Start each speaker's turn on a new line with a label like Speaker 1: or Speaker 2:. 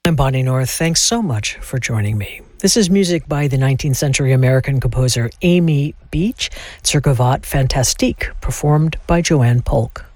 Speaker 1: I'm Bonnie North. Thanks so much for joining me. This is music by the 19th century American composer Amy Beach, Zergovat Fantastique, performed by Joanne Polk.